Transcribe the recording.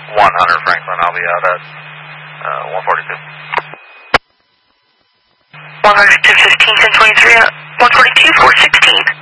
100 Franklin, I'll be out at 142. 100 to 15, 1023, 142, 416.